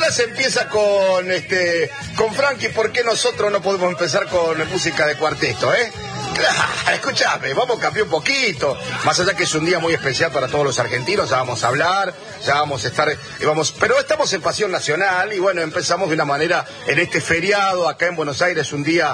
ya se empieza con Frankie, ¿por qué nosotros no podemos empezar con música de cuarteto, Claro, escuchame, vamos a cambiar un poquito. Más allá que es un día muy especial para todos los argentinos, ya vamos a hablar, ya vamos a estar, pero estamos en Pasión Nacional y bueno, empezamos de una manera en este feriado acá en Buenos Aires, un día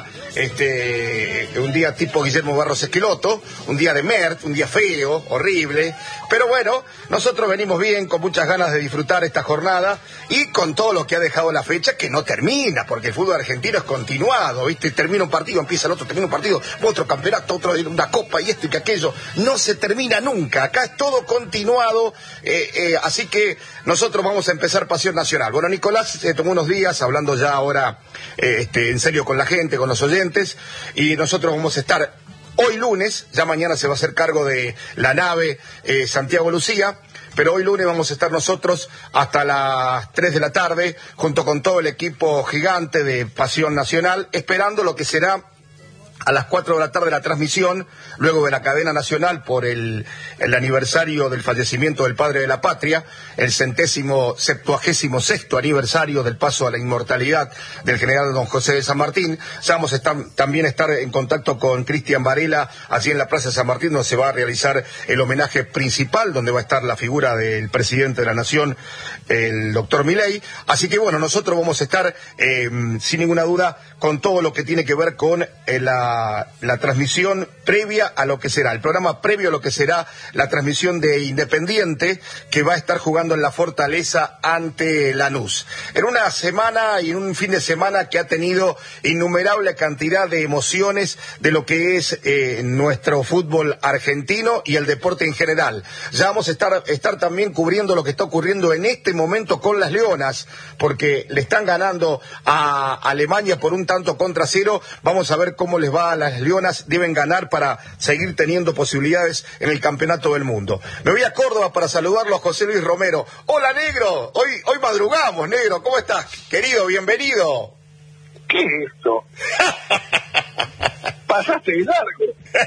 tipo Guillermo Barros Esqueloto, un día de Mert, un día feo, horrible, pero bueno, nosotros venimos bien, con muchas ganas de disfrutar esta jornada y con todo lo que ha dejado la fecha, que no termina, porque el fútbol argentino es continuado, ¿viste? Termina un partido, empieza el otro, termina un partido, otro campeonato, otro una copa y esto y que aquello, no se termina nunca, acá es todo continuado, así que nosotros vamos a empezar Pasión Nacional. Bueno, Nicolás tomó unos días hablando ya ahora en serio con la gente, con los oyentes, y nosotros vamos a estar hoy lunes, ya mañana se va a hacer cargo de la nave Santiago Lucía, pero hoy lunes vamos a estar nosotros hasta las 3 de la tarde, junto con todo el equipo gigante de Pasión Nacional, esperando lo que será a las 4 de la tarde la transmisión, luego de la cadena nacional por el aniversario del fallecimiento del padre de la patria, el 76º aniversario del paso a la inmortalidad del general don José de San Martín. Ya vamos a también estar en contacto con Cristian Varela, allí en la Plaza de San Martín, donde se va a realizar el homenaje principal, donde va a estar la figura del presidente de la Nación, el doctor Milei. Así que bueno, nosotros vamos a estar, sin ninguna duda, con todo lo que tiene que ver con la transmisión previa a lo que será, el programa previo a lo que será la transmisión de Independiente, que va a estar jugando en la Fortaleza ante Lanús. En una semana y en un fin de semana que ha tenido innumerable cantidad de emociones de lo que es nuestro fútbol argentino y el deporte en general. Ya vamos a estar también cubriendo lo que está ocurriendo en este momento con las Leonas, porque le están ganando a Alemania por 1-0. Vamos a ver cómo les va a las Leonas, deben ganar para seguir teniendo posibilidades en el campeonato del mundo. Me voy a Córdoba para saludarlo a José Luis Romero. Hola, negro, hoy madrugamos, negro, ¿cómo estás? Querido, bienvenido. ¿Qué es esto? Pasaste de largo.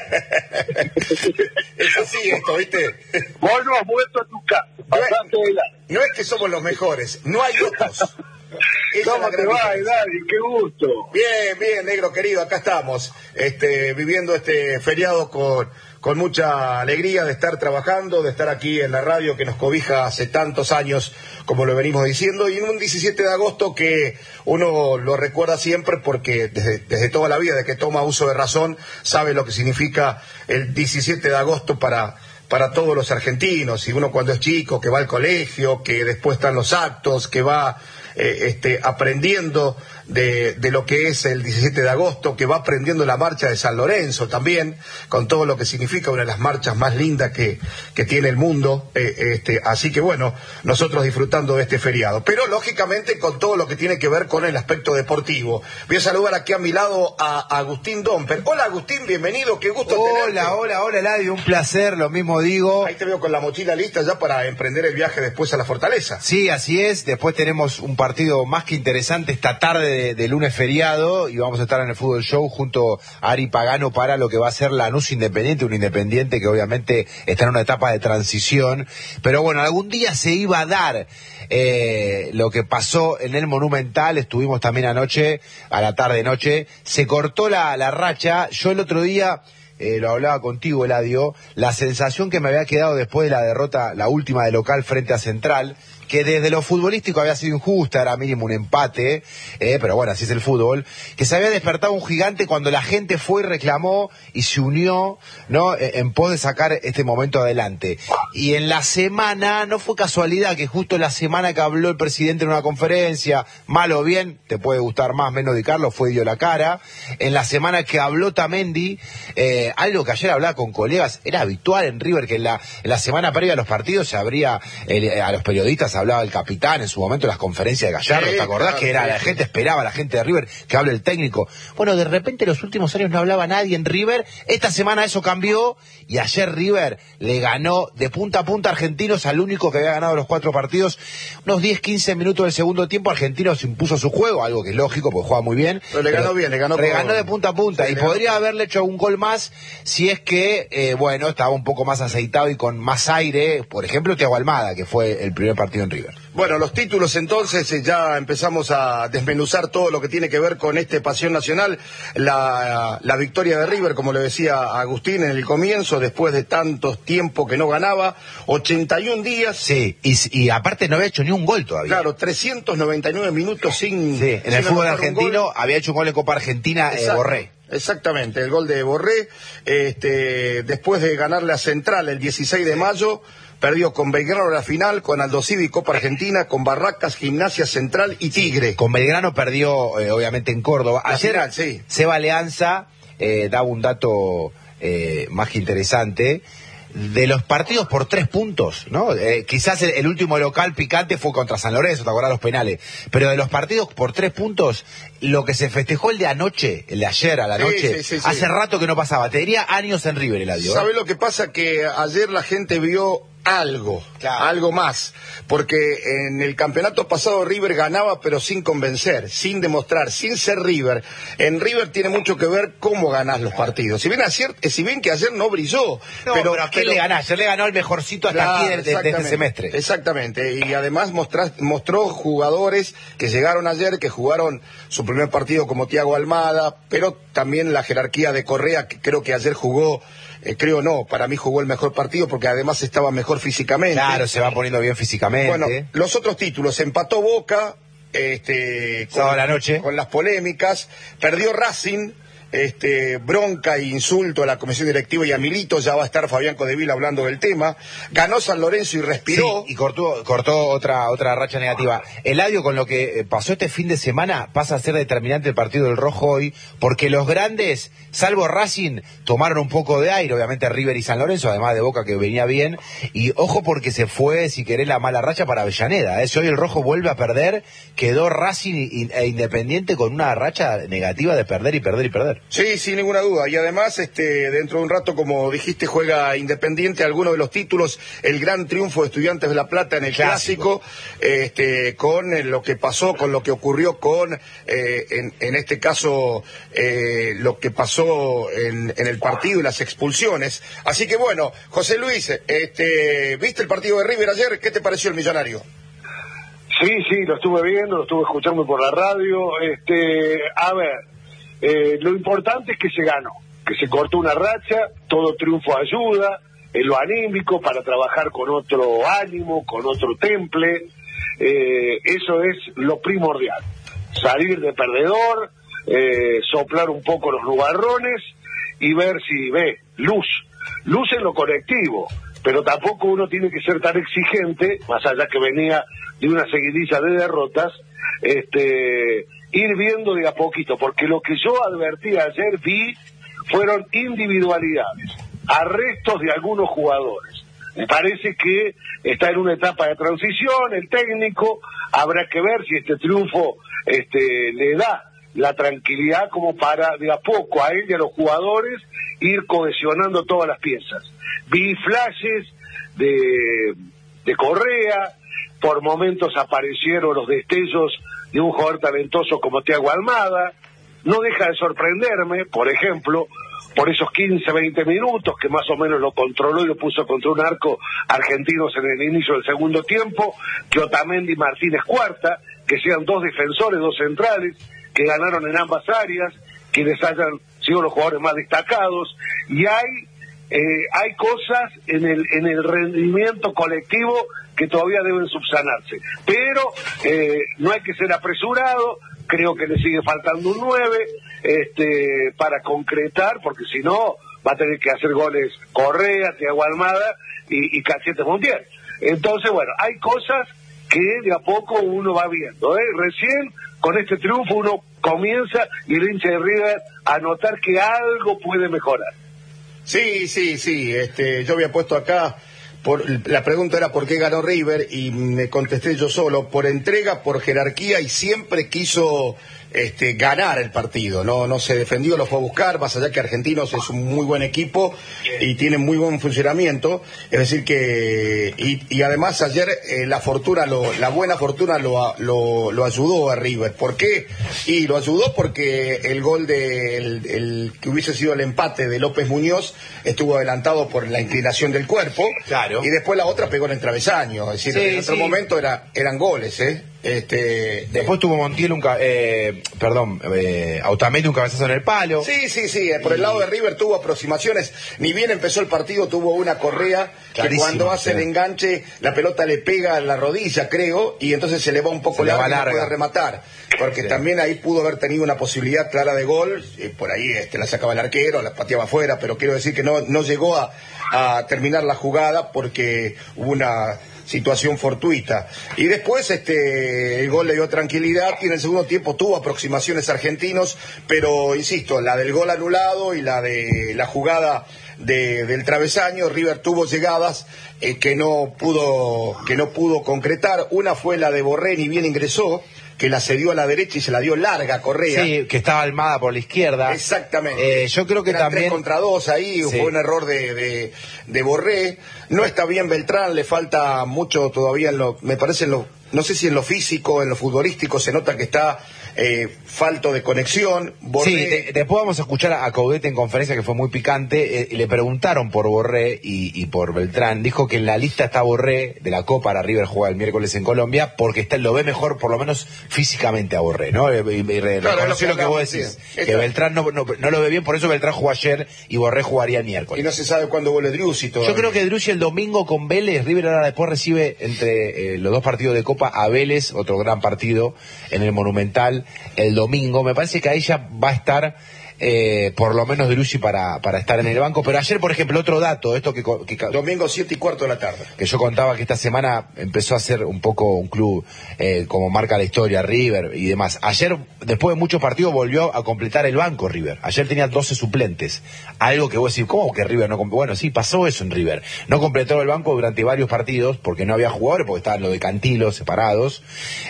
Es así esto, ¿viste? Vos no has vuelto a tu casa. Pasaste de largo. No es que somos los mejores, no hay otros. ¿Cómo te va, Daddy? Qué gusto. Bien, negro querido, acá estamos, viviendo este feriado con mucha alegría de estar trabajando, de estar aquí en la radio que nos cobija hace tantos años, como lo venimos diciendo, y en un 17 de agosto que uno lo recuerda siempre porque desde toda la vida, desde que toma uso de razón, sabe lo que significa el 17 de agosto para todos los argentinos, y uno cuando es chico, que va al colegio, que después están los actos, que va aprendiendo de lo que es el 17 de agosto, que va aprendiendo la marcha de San Lorenzo también, con todo lo que significa, una de las marchas más lindas que tiene el mundo, así que bueno, nosotros disfrutando de este feriado, pero lógicamente con todo lo que tiene que ver con el aspecto deportivo. Voy a saludar aquí a mi lado a Agustín Domper. Hola Agustín, bienvenido, qué gusto tenerte. Hola, Eladio, un placer, lo mismo digo. Ahí te veo con la mochila lista ya para emprender el viaje después a la Fortaleza. Sí, así es, después tenemos un partido más que interesante esta tarde de lunes feriado y vamos a estar en el Fútbol Show junto a Ari Pagano para lo que va a ser Lanús Independiente, un Independiente que obviamente está en una etapa de transición, pero bueno, algún día se iba a dar lo que pasó en el Monumental. Estuvimos también anoche, a la tarde-noche, se cortó la racha. Yo el otro día lo hablaba contigo, Eladio, la sensación que me había quedado después de la derrota, la última de local frente a Central, que desde lo futbolístico había sido injusta, era mínimo un empate, pero bueno, así es el fútbol, que se había despertado un gigante cuando la gente fue y reclamó y se unió, ¿no?, en pos de sacar este momento adelante. Y en la semana, no fue casualidad que justo la semana que habló el presidente en una conferencia, mal o bien, te puede gustar más, menos de Carlos, fue dio la cara, en la semana que habló Tamendi, algo que ayer hablaba con colegas, era habitual en River que en la semana previa a los partidos se abría a los periodistas, hablaba el capitán en su momento en las conferencias de Gallardo, ¿te acordás? Claro, que era la gente esperaba, la gente de River, que hable el técnico. Bueno, de repente en los últimos años no hablaba nadie en River, esta semana eso cambió y ayer River le ganó de punta a punta a Argentinos, al único que había ganado los 4 partidos, unos 10-15 minutos del segundo tiempo. Argentinos impuso su juego, algo que es lógico porque juega muy bien. Pero le ganó bien, le ganó de punta a punta, sí, y podría haberle hecho un gol más si es que, bueno, estaba un poco más aceitado y con más aire, por ejemplo, Thiago Almada, que fue el primer partido en River. Bueno, los títulos entonces, ya empezamos a desmenuzar todo lo que tiene que ver con este Pasión Nacional, la victoria de River, como le decía Agustín en el comienzo, después de tantos tiempos que no ganaba, 81 días. Sí, y aparte no había hecho ni un gol todavía. Claro, 399 minutos sin... Sí, en el fútbol argentino había hecho un gol en Copa Argentina, Borré. Exactamente, el gol de Borré, después de ganarle a Central el 16 de mayo, perdió con Belgrano en la final, con Aldosivi Copa Argentina, con Barracas, Gimnasia Central y Tigre. Con Belgrano perdió, obviamente, en Córdoba. Ayer, final, sí. Seba Leanza daba un dato más que interesante. De los partidos por 3 puntos, ¿no? Quizás el último local picante fue contra San Lorenzo, te acordás los penales. Pero de los partidos por 3 puntos, lo que se festejó el de anoche, el de ayer a la noche, hace rato que no pasaba. Te diría años en River, Eladio. ¿Sabés lo que pasa? Que ayer la gente vio algo, algo más, porque en el campeonato pasado River ganaba pero sin convencer, sin demostrar, sin ser River. En River tiene mucho que ver cómo ganás los partidos. Si bien que ayer no brilló, pero ¿a quién le ganás? Ayer le ganó el mejorcito hasta aquí de este semestre. Exactamente, y además mostró jugadores que llegaron ayer, que jugaron su primer partido como Thiago Almada, pero también la jerarquía de Correa, que creo que ayer jugó. Para mí jugó el mejor partido porque además estaba mejor físicamente. Claro, se va poniendo bien físicamente. Bueno, los otros títulos, empató Boca, sábado a la noche, con las polémicas, perdió Racing, bronca e insulto a la comisión directiva y a Milito, ya va a estar Fabián Codevil hablando del tema, ganó San Lorenzo y respiró. Sí, y cortó otra racha negativa. Eladio, con lo que pasó este fin de semana, pasa a ser determinante el partido del Rojo hoy, porque los grandes, salvo Racing, tomaron un poco de aire, obviamente River y San Lorenzo, además de Boca que venía bien, y ojo porque se fue, si querés, la mala racha para Avellaneda, si hoy el Rojo vuelve a perder, quedó Racing e Independiente con una racha negativa de perder y perder y perder. Sí, sin ninguna duda. Y además, dentro de un rato, como dijiste, juega Independiente algunos de los títulos, el gran triunfo de Estudiantes de La Plata en el Clásico, con lo que pasó, con lo que ocurrió con, en este caso, lo que pasó en el partido y las expulsiones. Así que bueno, José Luis, ¿viste el partido de River ayer? ¿Qué te pareció el Millonario? Sí, lo estuve viendo, lo estuve escuchando por la radio. A ver, lo importante es que se ganó, que se cortó una racha, todo triunfo ayuda, en lo anímico, para trabajar con otro ánimo, con otro temple. Eso es lo primordial. Salir de perdedor, soplar un poco los nubarrones y ver si ve luz en lo colectivo, pero tampoco uno tiene que ser tan exigente, más allá que venía de una seguidilla de derrotas, ir viendo de a poquito, porque lo que yo advertí ayer, vi, fueron individualidades, arrestos de algunos jugadores. Me parece que está en una etapa de transición, el técnico, habrá que ver si este triunfo le da la tranquilidad como para de a poco a él y a los jugadores ir cohesionando todas las piezas. Vi flashes de Correa, por momentos aparecieron los destellos de un jugador talentoso como Thiago Almada. No deja de sorprenderme, por ejemplo, por esos 15, 20 minutos que más o menos lo controló y lo puso contra un arco argentinos en el inicio del segundo tiempo, que Otamendi y Martínez Cuarta, que sean dos defensores, dos centrales, que ganaron en ambas áreas, quienes hayan sido los jugadores más destacados, y hay cosas en el rendimiento colectivo que todavía deben subsanarse, pero no hay que ser apresurado. Creo que le sigue faltando un 9 para concretar, porque si no va a tener que hacer goles Correa, Thiago Almada y Cachete Montiel. Entonces, bueno, hay cosas que de a poco uno va viendo. Recién con este triunfo uno comienza, y el hincha de River, a notar que algo puede mejorar. Sí, yo había puesto acá, la pregunta era por qué ganó River, y me contesté yo solo, por entrega, por jerarquía, y siempre quiso ganar el partido, no se defendió, lo fue a buscar, más allá que Argentinos es un muy buen equipo y tiene muy buen funcionamiento, es decir que, y además ayer la buena fortuna lo ayudó a River. ¿Por qué? Y lo ayudó porque el gol el que hubiese sido el empate de López Muñoz estuvo adelantado por la inclinación del cuerpo, claro, Claro. Y después la otra pegó en el travesaño. Es decir, Sí, en otro momento eran goles, ¿eh? Después tuvo Montiel Otamendi un cabezazo en el palo. Sí. Por el lado de River tuvo aproximaciones. Ni bien empezó el partido, tuvo una Correa que cuando hace el enganche, la pelota le pega en la rodilla, creo, y entonces se le va un poco larga y no puede rematar. Porque también ahí pudo haber tenido una posibilidad clara de gol. Por ahí la sacaba el arquero, la pateaba afuera, pero quiero decir que no llegó a terminar la jugada porque hubo una situación fortuita. Y después el gol le dio tranquilidad y en el segundo tiempo tuvo aproximaciones argentinos, pero insisto, la del gol anulado y la de la jugada del travesaño, River tuvo llegadas que no pudo concretar. Una fue la de Borré, ni bien ingresó, que la cedió a la derecha y se la dio larga a Correa. Sí, que estaba Almada por la izquierda. Exactamente. Yo creo que eran también 3 contra 2 ahí, fue un error de Borré. No está bien Beltrán, le falta mucho todavía me parece no sé si en lo físico, en lo futbolístico se nota que está falto de conexión. Borré... Sí, después vamos a escuchar a Caudete en conferencia, que fue muy picante. Le preguntaron por Borré y por Beltrán. Dijo que en la lista está Borré de la Copa, para River juega el miércoles en Colombia, porque lo ve mejor, por lo menos físicamente, a Borré, ¿no? Reconoció lo que vos decís, que Beltrán no lo ve bien, por eso Beltrán jugó ayer y Borré jugaría el miércoles. Y no se sabe cuándo vuelve Driussi todavía. Yo creo que Driussi el domingo con Vélez. River ahora después recibe entre los dos partidos de Copa a Vélez, otro gran partido en el Monumental el domingo. Me parece que ahí ya va a estar por lo menos Driussi para estar en el banco. Pero ayer, por ejemplo, otro dato, esto que domingo 7:15 de la tarde, que yo contaba que esta semana empezó a ser un poco un club como marca la historia, River y demás. Ayer, después de muchos partidos, volvió a completar el banco River. Ayer tenía 12 suplentes, algo que vos decís, ¿cómo que River no completó? Bueno, sí, pasó eso en River, no completó el banco durante varios partidos porque no había jugadores, porque estaban los de Cantilo separados,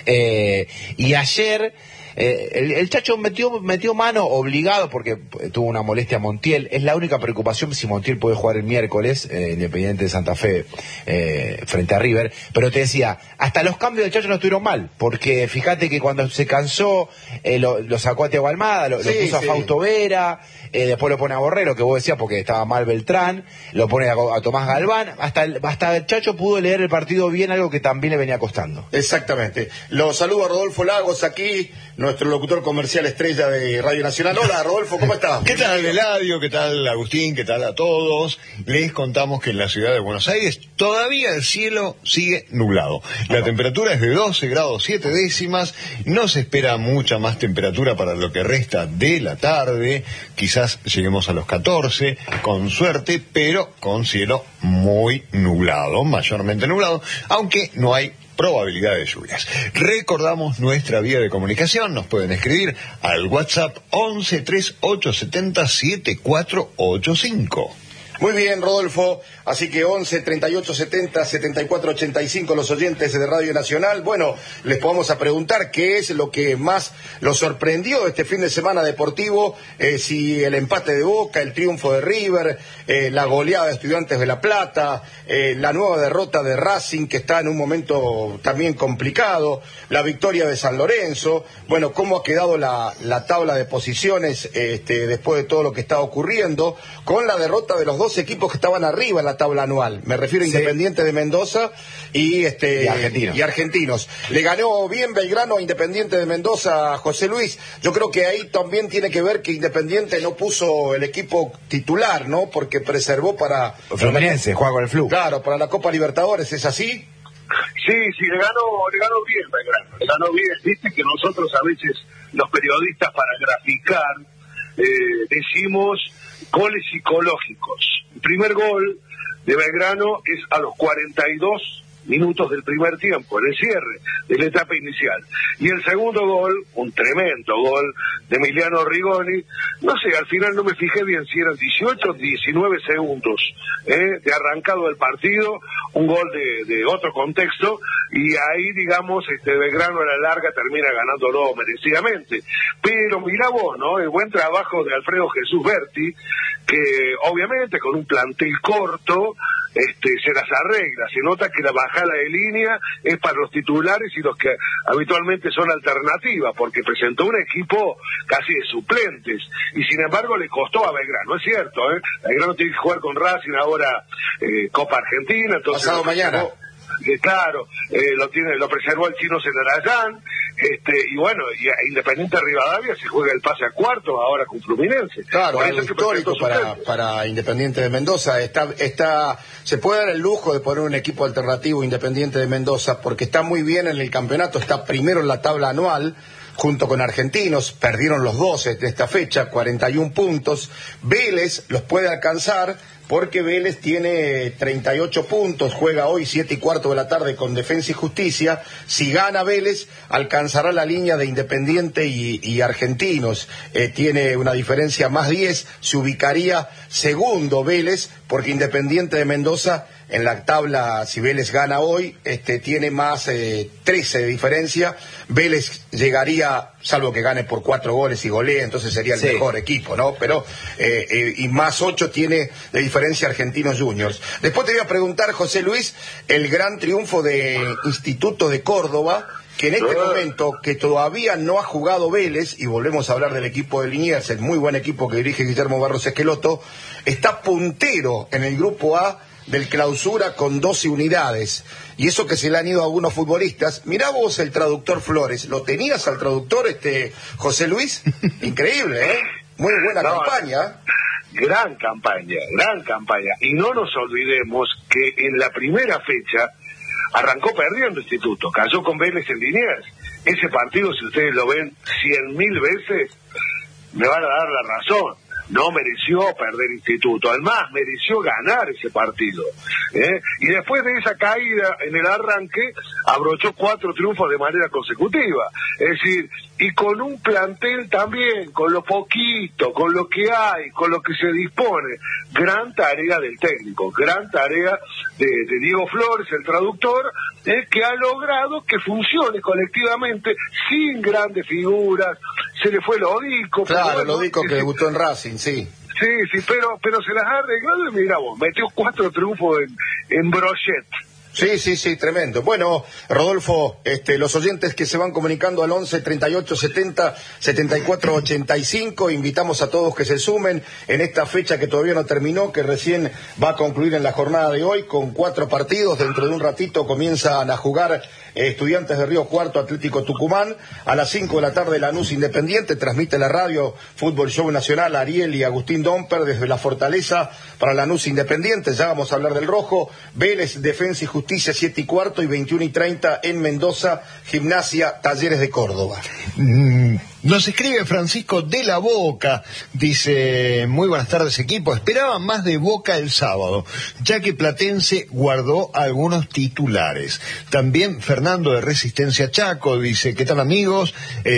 y ayer el Chacho metió mano obligado porque tuvo una molestia a Montiel. Es la única preocupación si Montiel puede jugar el miércoles, Independiente de Santa Fe frente a River. Pero te decía, hasta los cambios del Chacho no estuvieron mal, porque fíjate que cuando se cansó lo sacó a Thiago Almada, lo puso a Fausto Vera, después lo pone a Borré, lo que vos decías, porque estaba mal Beltrán, lo pone a Tomás Galván. Hasta el Chacho pudo leer el partido bien, algo que también le venía costando. Exactamente. Lo saludo a Rodolfo Lagos aquí, nuestro locutor comercial estrella de Radio Nacional. Hola, Rodolfo, ¿cómo estás? ¿Qué tal, Eladio? ¿Qué tal, Agustín? ¿Qué tal a todos? Les contamos que en la ciudad de Buenos Aires todavía el cielo sigue nublado. La temperatura es de 12 grados 7 décimas. No se espera mucha más temperatura para lo que resta de la tarde. Quizás lleguemos a los 14, con suerte, pero con cielo muy nublado, mayormente nublado, aunque no hay probabilidad de lluvias. Recordamos nuestra vía de comunicación, nos pueden escribir al WhatsApp 11 3870 7485. Muy bien, Rodolfo. Así que 11 38 70 74 85 los oyentes de Radio Nacional. Bueno, les podemos a preguntar qué es lo que más los sorprendió este fin de semana deportivo, si el empate de Boca, el triunfo de River, la goleada de Estudiantes de La Plata, la nueva derrota de Racing, que está en un momento también complicado, la victoria de San Lorenzo. Bueno, cómo ha quedado la tabla de posiciones después de todo lo que está ocurriendo, con la derrota de los dos equipos que estaban arriba en la tabla anual. Me refiero a Independiente de Mendoza y Argentinos. Le ganó bien Belgrano a Independiente de Mendoza, José Luis. Yo creo que ahí también tiene que ver que Independiente no puso el equipo titular, ¿no? Porque preservó para Fluminense, juega con el Flu. Claro, para la Copa Libertadores, ¿es así? Sí, le ganó bien Belgrano. Le ganó bien. Viste que nosotros a veces, los periodistas, para graficar, decimos goles psicológicos. El primer gol de Belgrano es a los 42 minutos del primer tiempo, en el cierre de la etapa inicial. Y el segundo gol, un tremendo gol de Emiliano Rigoni, no sé, al final no me fijé bien si eran 18 o 19 segundos de arrancado del partido, un gol de otro contexto, y ahí, digamos, Belgrano a la larga termina ganándolo merecidamente. Pero mirá vos, ¿no? El buen trabajo de Alfredo Jesús Berti, que obviamente con un plantel corto, se las arregla. Se nota que la bajada de línea es para los titulares y los que habitualmente son alternativas, porque presentó un equipo casi de suplentes, y sin embargo le costó a Belgrano, es cierto, Belgrano tiene que jugar con Racing ahora Copa Argentina, entonces pasado mañana. Claro, lo preservó el chino Celarayán, y bueno, y Independiente Rivadavia se juega el pase a cuartos ahora con Fluminense. Claro, algo histórico para Independiente de Mendoza. Se puede dar el lujo de poner un equipo alternativo Independiente de Mendoza porque está muy bien en el campeonato, está primero en la tabla anual, junto con Argentinos, perdieron los 12 de esta fecha, 41 puntos. Vélez los puede alcanzar porque Vélez tiene 38 puntos, juega hoy 7:15 de la tarde con Defensa y Justicia. Si gana Vélez, alcanzará la línea de Independiente y Argentinos. Tiene una diferencia más 10, se ubicaría segundo Vélez, porque Independiente de Mendoza, en la tabla, si Vélez gana hoy, tiene más 13 de diferencia. Vélez llegaría, salvo que gane por 4 goles y golee, entonces sería el mejor equipo, ¿no? Pero, y más 8 tiene de diferencia Argentinos Juniors. Después te voy a preguntar, José Luis, el gran triunfo de Instituto de Córdoba, que en este momento, que todavía no ha jugado Vélez, y volvemos a hablar del equipo de Liniers, el muy buen equipo que dirige Guillermo Barros Esqueloto, está puntero en el grupo A del Clausura con 12 unidades, y eso que se le han ido a algunos futbolistas. Mirá vos el traductor Flores, ¿lo tenías al traductor, José Luis? Increíble, muy buena campaña. Gran campaña, y no nos olvidemos que en la primera fecha arrancó perdiendo Instituto, cayó con Vélez en Liniers. Ese partido, si ustedes lo ven 100.000 veces, me van a dar la razón. No mereció perder Instituto, además mereció ganar ese partido, y después de esa caída en el arranque abrochó 4 triunfos de manera consecutiva, es decir, y con un plantel también, con lo poquito, con lo que hay, con lo que se dispone. Gran tarea del técnico, gran tarea de Diego Flores, el traductor, que ha logrado que funcione colectivamente sin grandes figuras. Se le fue Lodico. Claro, Lodico que debutó en Racing, sí. Sí, pero se las ha arreglado, y mira vos, metió 4 triunfos en Brochet. Sí, tremendo. Bueno, Rodolfo, los oyentes que se van comunicando al 11 38 70 74 85, invitamos a todos que se sumen en esta fecha que todavía no terminó, que recién va a concluir en la jornada de hoy con 4 partidos. Dentro de un ratito comienzan a jugar Estudiantes de Río Cuarto, Atlético Tucumán. A las 5 de la tarde Lanús Independiente, transmite la radio Fútbol Show Nacional, Ariel y Agustín Domper desde la Fortaleza para Lanús Independiente. Ya vamos a hablar del rojo. Vélez, Defensa y Justicia 7:15 y 21:30 en Mendoza, Gimnasia, Talleres de Córdoba. Nos escribe Francisco de la Boca, dice: muy buenas tardes equipo, esperaba más de Boca el sábado, ya que Platense guardó algunos titulares. También Fernando de Resistencia Chaco dice: ¿qué tal amigos?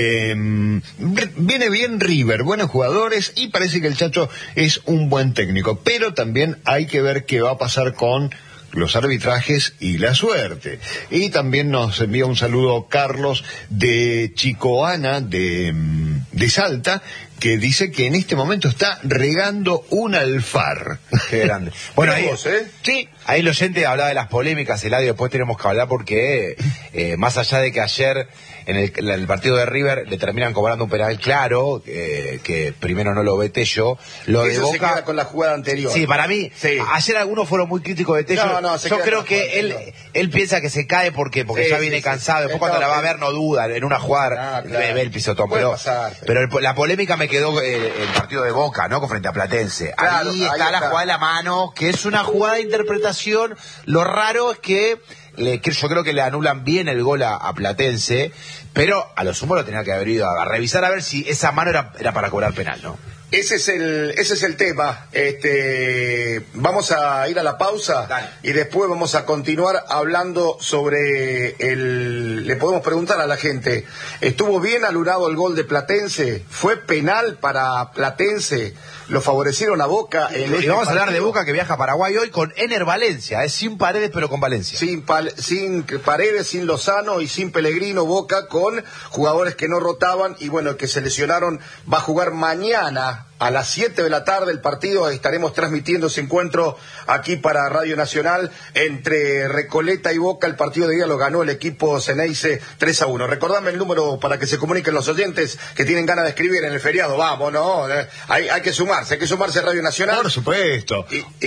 Viene bien River, buenos jugadores, y parece que el Chacho es un buen técnico, pero también hay que ver qué va a pasar con los arbitrajes y la suerte. Y también nos envía un saludo Carlos de Chicoana de Salta, que dice que en este momento está regando un alfar. Qué grande. Bueno, ahí, sí, ahí el oyente hablaba de las polémicas, Eladio, después tenemos que hablar porque más allá de que ayer en el partido de River le terminan cobrando un penal claro, que primero no lo ve Tello, lo de Boca se queda con la jugada anterior. Sí, para mí, ayer algunos fueron muy críticos de Tello. Yo creo que él piensa que se cae porque ya viene cansado, después cuando la va a ver no duda, en una jugada ve el pisotón, pero la polémica me quedó el partido de Boca, ¿no? Frente a Platense. Ahí está la jugada de la mano, que es una jugada de interpretación. Lo raro es que yo creo que le anulan bien el gol a Platense, pero a lo sumo lo tenía que haber ido a revisar a ver si esa mano era para cobrar penal, ¿no? Ese es el tema. Vamos a ir a la pausa. Dale. Y después vamos a continuar hablando sobre le podemos preguntar a la gente, ¿estuvo bien anulado el gol de Platense? ¿Fue penal para Platense? ¿Lo favorecieron a Boca? Y vamos a hablar de Boca, que viaja a Paraguay hoy con Ener Valencia, sin Paredes pero con Valencia. Sin Paredes, sin Lozano y sin Pellegrino. Boca con jugadores que no rotaban, y bueno, el que se lesionaron va a jugar mañana a las 7 de la tarde el partido. Estaremos transmitiendo ese encuentro aquí para Radio Nacional entre Recoleta y Boca. El partido de día lo ganó el equipo Ceneice 3-1. Recordame el número para que se comuniquen los oyentes que tienen ganas de escribir en el feriado. Vamos, ¿no? Hay que sumarse a Radio Nacional. Por supuesto.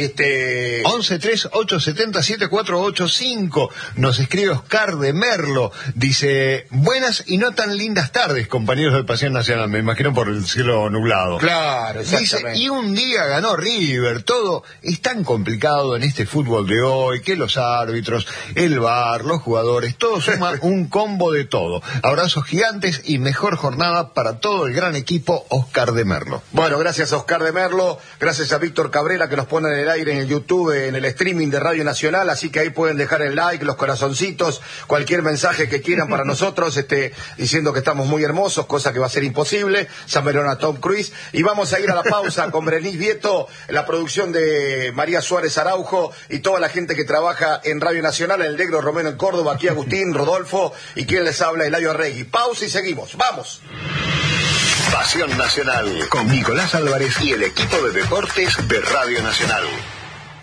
11-3-870-7485. Nos escribe Oscar de Merlo. Dice, buenas y no tan lindas tardes, compañeros de Pasión Nacional. Me imagino por el cielo nublado. Claro, exactamente. Dice, y un día ganó River. Todo es tan complicado en este fútbol de hoy, que los árbitros, el VAR, los jugadores, todo suma un combo de todo. Abrazos gigantes y mejor jornada para todo el gran equipo. Oscar de Merlo. Bueno, gracias a Oscar de Merlo, gracias a Víctor Cabrera que nos pone en el aire en el YouTube, en el streaming de Radio Nacional, así que ahí pueden dejar el like, los corazoncitos, cualquier mensaje que quieran para nosotros, diciendo que estamos muy hermosos, cosa que va a ser imposible. San Verona, Tom Cruise. Y vamos a ir a la pausa con Berenice Vieto, la producción de María Suárez Araujo y toda la gente que trabaja en Radio Nacional, el Negro Romero en Córdoba, aquí Agustín, Rodolfo y quien les habla, Eladio Arregui. Pausa y seguimos. ¡Vamos! Pasión Nacional con Nicolás Álvarez y el equipo de deportes de Radio Nacional.